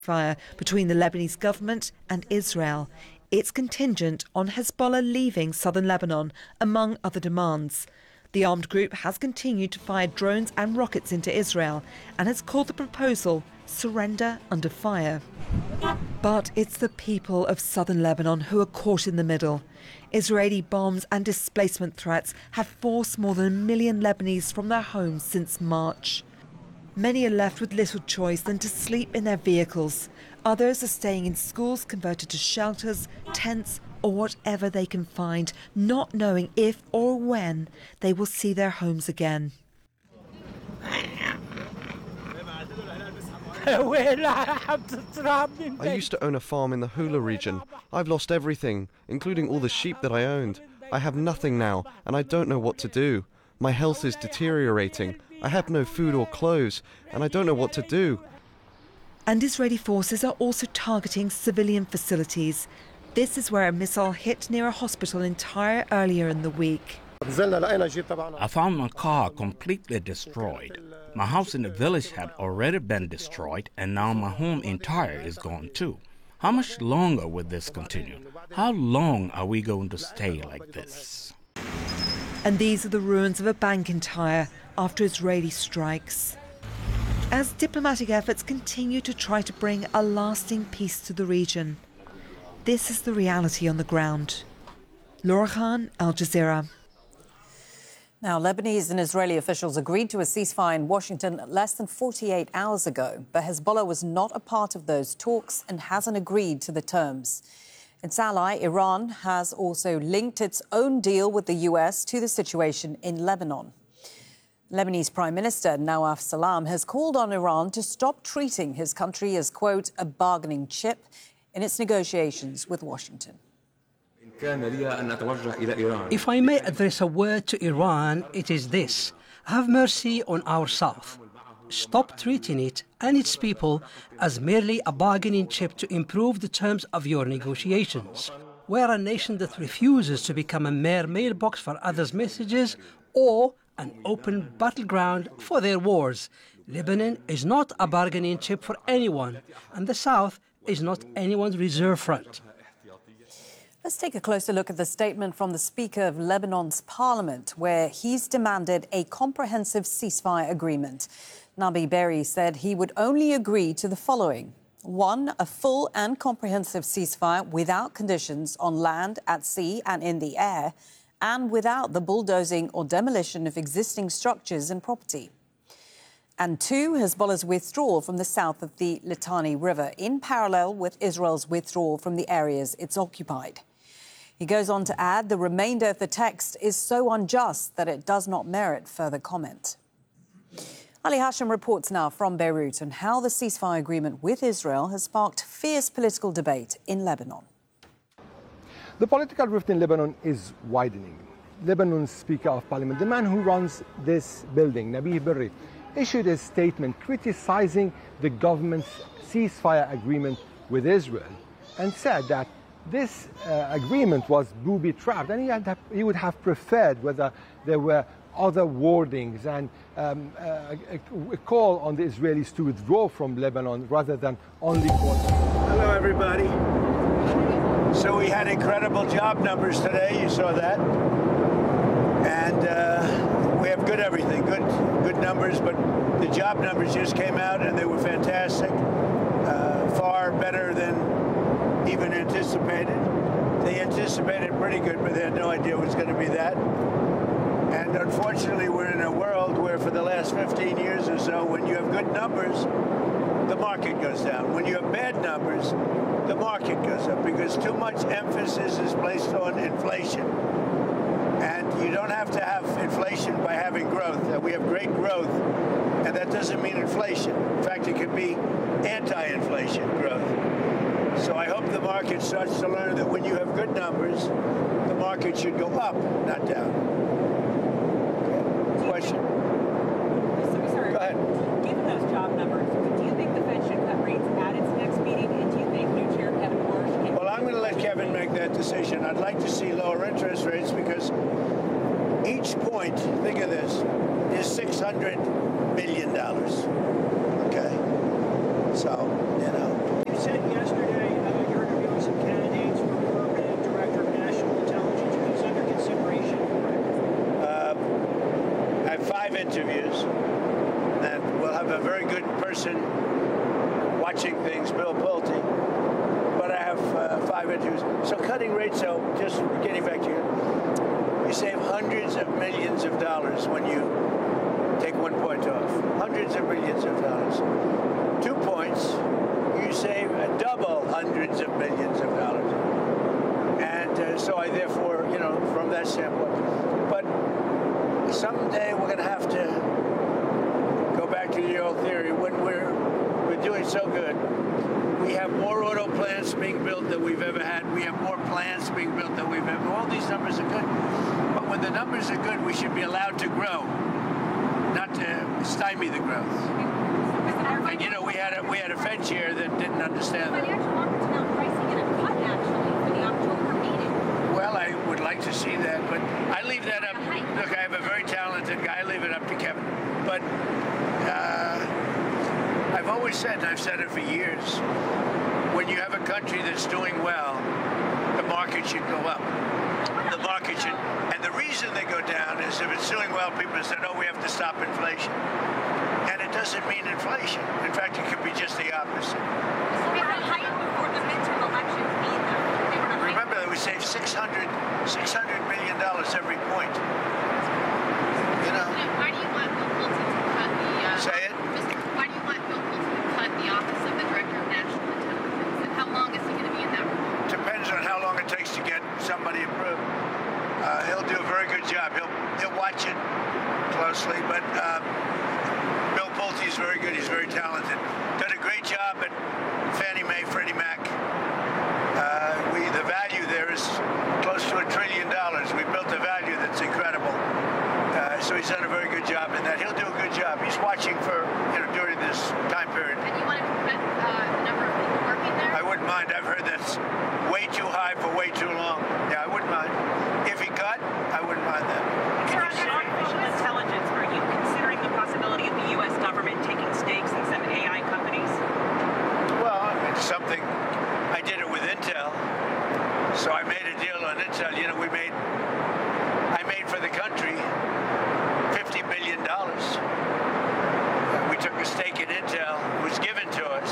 ceasefire between the Lebanese government and Israel. It's contingent on Hezbollah leaving southern Lebanon, among other demands. The armed group has continued to fire drones and rockets into Israel and has called the proposal surrender under fire. But it's the people of southern Lebanon who are caught in the middle. Israeli bombs and displacement threats have forced more than 1 million Lebanese from their homes since March. Many are left with little choice than to sleep in their vehicles. Others are staying in schools converted to shelters, tents, or whatever they can find, not knowing if or when they will see their homes again. I used to own a farm in the Hula region. I've lost everything, including all the sheep that I owned. I have nothing now, and I don't know what to do. My health is deteriorating. I have no food or clothes, and I don't know what to do. And Israeli forces are also targeting civilian facilities. This is where a missile hit near a hospital in Tyre earlier in the week. I found my car completely destroyed. My house in the village had already been destroyed, and now my home in Tyre is gone too. How much longer will this continue? How long are we going to stay like this? And these are the ruins of a bank in Tyre after Israeli strikes. As diplomatic efforts continue to try to bring a lasting peace to the region, this is the reality on the ground. Laura Khan, Al Jazeera. Now, Lebanese and Israeli officials agreed to a ceasefire in Washington less than 48 hours ago, but Hezbollah was not a part of those talks and hasn't agreed to the terms. Its ally, Iran, has also linked its own deal with the US to the situation in Lebanon. Lebanese Prime Minister Nawaf Salam has called on Iran to stop treating his country as, quote, a bargaining chip in its negotiations with Washington. If I may address a word to Iran, it is this: have mercy on our South. Stop treating it and its people as merely a bargaining chip to improve the terms of your negotiations. We're a nation that refuses to become a mere mailbox for others' messages or an open battleground for their wars. Lebanon is not a bargaining chip for anyone, and the South is not anyone's reserve front. Let's take a closer look at the statement from the Speaker of Lebanon's parliament, where he's demanded a comprehensive ceasefire agreement. Nabi Berri said he would only agree to the following: 1, a full and comprehensive ceasefire without conditions on land, at sea and in the air, and without the bulldozing or demolition of existing structures and property. And 2, Hezbollah's withdrawal from the south of the Litani River, in parallel with Israel's withdrawal from the areas it's occupied. He goes on to add the remainder of the text is so unjust that it does not merit further comment. Ali Hashim reports now from Beirut on how the ceasefire agreement with Israel has sparked fierce political debate in Lebanon. The political rift in Lebanon is widening. Lebanon's Speaker of Parliament, the man who runs this building, Nabi Berri, issued a statement criticizing the government's ceasefire agreement with Israel and said that this agreement was booby-trapped, and he would have preferred whether there were other wordings and a call on the Israelis to withdraw from Lebanon rather than only call. Hello, everybody. So we had incredible job numbers today. You saw that. And we have good everything, good numbers, but the job numbers just came out and they were fantastic, far better than even anticipated. They anticipated pretty good, but they had no idea it was going to be that. And unfortunately, we're in a world where for the last 15 years or so, when you have good numbers, the market goes down. When you have bad numbers, the market goes up because too much emphasis is placed on inflation. And you don't have to have inflation by having growth. We have great growth, and that doesn't mean inflation. In fact, it could be anti-inflation growth. So I hope the market starts to learn that when you have good numbers, the market should go up, not down. Okay. Question? Sorry. Go ahead. Given those job numbers, do you think the Fed should cut rates at its next meeting? And do you think new chair Kevin Warsh can... Well, I'm going to let Kevin make that decision. I'd like to see lower interest rates because each point, think of this, is $600 billion. Okay? So, you know. pitching things, Bill Pulte, but I have 5 interviews. So cutting rates, so just getting back to you save hundreds of millions of dollars when you take 1 point off. Hundreds of millions of dollars. 2 points, you save double hundreds of millions of dollars. And so I therefore, from that standpoint. But someday we're going to have to go back to the old theory. When we're doing so good, we have more auto plants being built than we've ever had. We have more plants being built than we've ever. All these numbers are good. But when the numbers are good, we should be allowed to grow, not to stymie the growth. And we had a Fed chair that didn't understand that. Financial markets now pricing in a cut actually for the October meeting. Well, I would like to see that, but I leave that up. Look, I have a very talented guy. I leave it up to Kevin. But I've always said, and I've said it for years, when you have a country that's doing well, the market should go up. The market should, and the reason they go down is if it's doing well, people say, "Oh, we have to stop inflation," and it doesn't mean inflation. In fact, it could be just the opposite. So we had a hike before the midterm elections mean that remember that we saved $600 million every point. Why do you want Bill Pulte to cut the? Say it. Why do you want Bill Pulte to cut the office of the Director of National Intelligence? And how long is he going to be in that role? Depends on how long it takes to get somebody approved. He'll do a very good job. He'll watch it closely, but Bill Pulte is very good. He's very talented. Done a great job at Fannie Mae, Freddie Mac. The value there is close to $1 trillion. We built a value that's incredible. So he's done a very good job in that. He'll do a good job. He's watching for, during this time period. And you want to cut the number of people working there? I wouldn't mind. I've heard that's way too high for way too long. Yeah, I wouldn't mind. If he cut, I wouldn't mind that. Artificial intelligence, are you considering the possibility of the U.S. government taking stakes in some AI companies? Well, it's something. I did it with Intel. So I made a deal on Intel. I made for the country $50 billion. We took a stake in Intel. It was given to us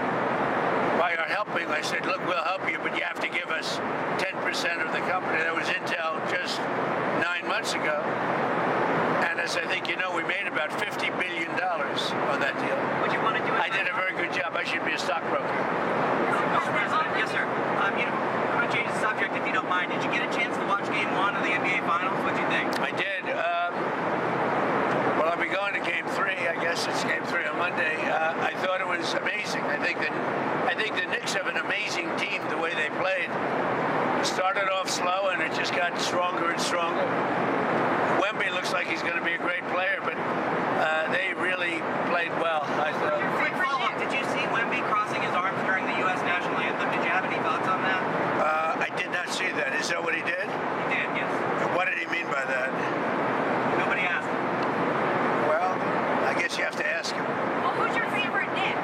by our helping. I said, look, we'll help you, but you have to give us 10% of the company. That was Intel just 9 months ago. And as I think we made about $50 billion on that deal. Would you want to do it? I did a very good job. I should be a stockbroker. Mr. President, yes, sir. I'm going to change the subject if you don't mind. Did you get a chance to watch Game 1 of the NBA Finals? What'd you think? I did. Well, I'll be going to Game 3. I guess it's Game 3 on Monday. I thought it was amazing. I think the Knicks have an amazing team. The way they played. It started off slow and it just got stronger and stronger. Wemby looks like he's going to be a great player, but they really played well. I thought. Quick follow-up. Did you see Wemby crossing his arms during the U.S. national anthem? Did you have any thoughts on that? I did not see that. Is that what he did? He did, yes. What did he mean by that? Nobody asked him. Well, I guess you have to ask him. Well, who's your favorite Knick?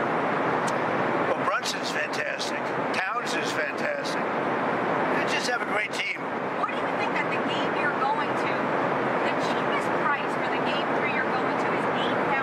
Well, Brunson's fantastic. Towns is fantastic. They just have a great team. What do you think that the game you're going to, the cheapest price for the Game 3 you're going to is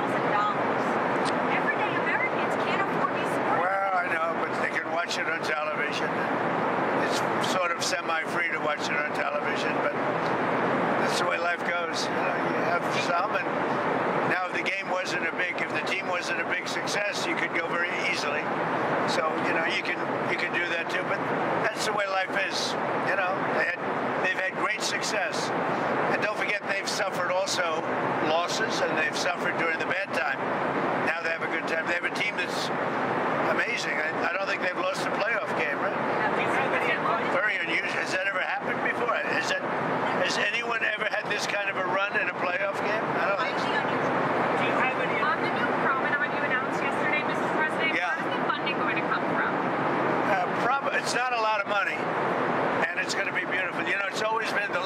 $8,000? Everyday Americans can't afford these sports. Well, I know, but they can watch it on television. It's sort of semi-free to watch it on television, but that's the way life goes. You have some, and now if the game wasn't if the team wasn't a big success, you could go very easily. So, you can do that too, but that's the way life is. They've had great success. And don't forget, they've suffered also losses, and they've suffered during the bad time. Now they have a good time. They have a team that's amazing. I don't think they've lost a playoff game, right? Very unusual. Has that ever happened before? Has anyone ever had this kind of a run in a playoff game? I don't think so. Do you have any? On the new promenade you announced yesterday, Mr. President, Yeah. where's the funding going to come from? It's not a lot of money, and it's going to be beautiful. It's always been the